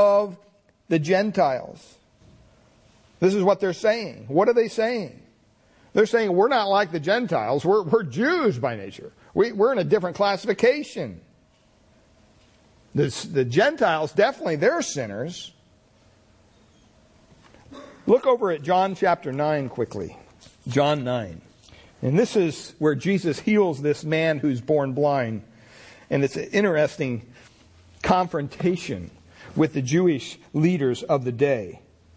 of the Gentiles. This is what they're saying. What are they saying? They're saying we're not like the Gentiles. We're Jews by nature. We're in a different classification. The Gentiles, definitely, they're sinners. Look over at John chapter 9 quickly. John 9. And this is where Jesus heals this man who's born blind. And it's an interesting confrontation with the Jewish leaders of the day.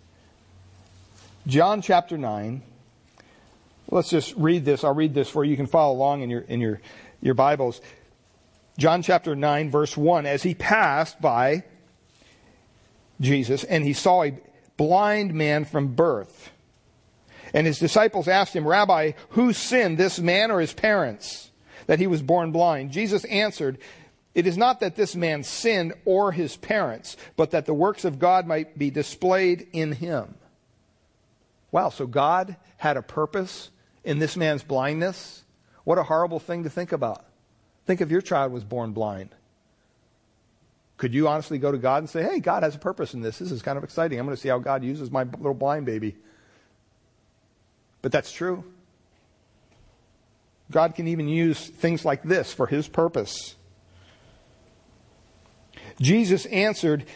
John chapter 9. Let's just read this. I'll read this for you. You can follow along in your Bibles. John chapter 9, verse 1. As he passed by Jesus, and he saw a blind man from birth. And his disciples asked him, Rabbi, who sinned, this man or his parents, that he was born blind? Jesus answered, it is not that this man sinned or his parents, but that the works of God might be displayed in him. Wow, so God had a purpose in this man's blindness? What a horrible thing to think about. Think if your child was born blind. Could you honestly go to God and say, hey, God has a purpose in this. This is kind of exciting. I'm going to see how God uses my little blind baby. But that's true. God can even use things like this for his purpose. Jesus answered,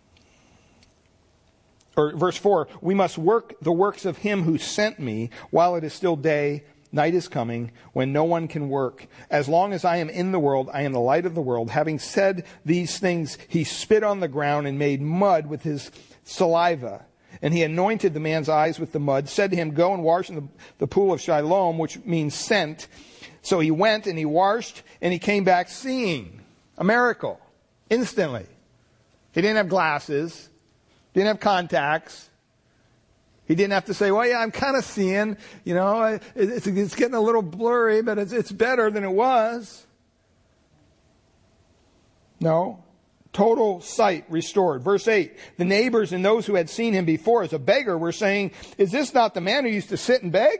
or verse 4, we must work the works of him who sent me while it is still day. Night is coming when no one can work. As long as I am in the world, I am the light of the world. Having said these things, he spit on the ground and made mud with his saliva. And he anointed the man's eyes with the mud, said to him, go and wash in the pool of Siloam, which means sent. So he went and he washed and he came back seeing. A miracle. Instantly. He didn't have glasses. Didn't have contacts. He didn't have to say, well, yeah, I'm kind of seeing, it's getting a little blurry, but it's better than it was. No. Total sight restored. Verse 8, the neighbors and those who had seen him before as a beggar were saying, is this not the man who used to sit and beg?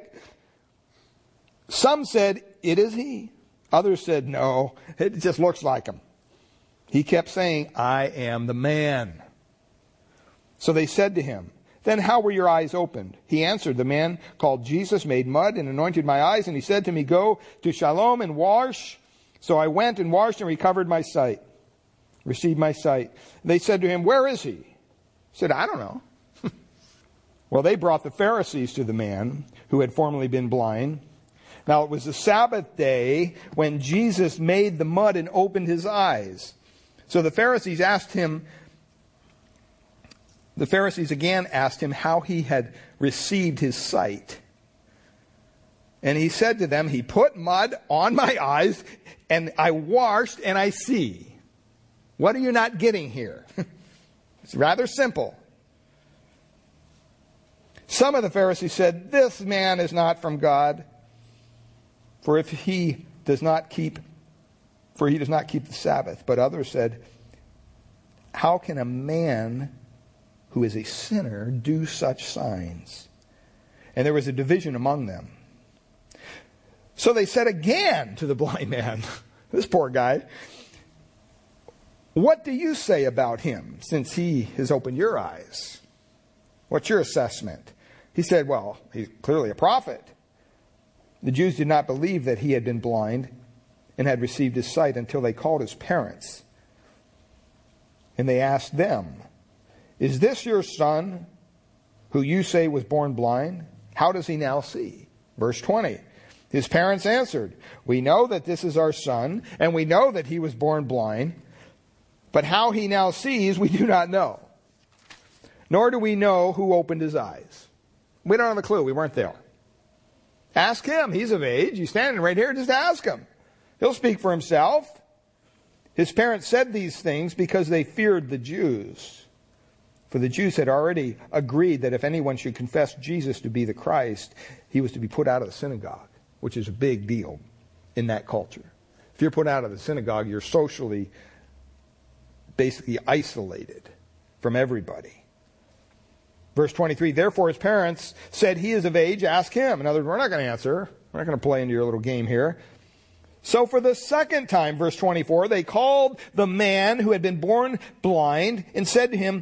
Some said, it is he. Others said, no, it just looks like him. He kept saying, I am the man. So they said to him, then how were your eyes opened? He answered, the man called Jesus made mud and anointed my eyes, and he said to me, go to Siloam and wash. So I went and washed and recovered my sight. Received my sight. They said to him, where is he? He said, I don't know. Well, they brought the Pharisees to the man who had formerly been blind. Now it was the Sabbath day when Jesus made the mud and opened his eyes. So the Pharisees again asked him how he had received his sight. And he said to them, he put mud on my eyes and I washed and I see. What are you not getting here? It's rather simple. Some of the Pharisees said, this man is not from God, for he does not keep the Sabbath. But others said, how can a man who is a sinner do such signs? And there was a division among them. So they said again to the blind man, this poor guy, what do you say about him since he has opened your eyes? What's your assessment? He said, well, he's clearly a prophet. The Jews did not believe that he had been blind and had received his sight until they called his parents. And they asked them, is this your son who you say was born blind? How does he now see? Verse 20. His parents answered, we know that this is our son, and we know that he was born blind. But how he now sees, we do not know. Nor do we know who opened his eyes. We don't have a clue. We weren't there. Ask him. He's of age. He's standing right here. Just ask him. He'll speak for himself. His parents said these things because they feared the Jews. For the Jews had already agreed that if anyone should confess Jesus to be the Christ, he was to be put out of the synagogue, which is a big deal in that culture. If you're put out of the synagogue, you're socially basically isolated from everybody. Verse 23, therefore his parents said, he is of age, ask him. In other words, we're not going to answer. We're not going to play into your little game here. So for the second time, verse 24, they called the man who had been born blind and said to him,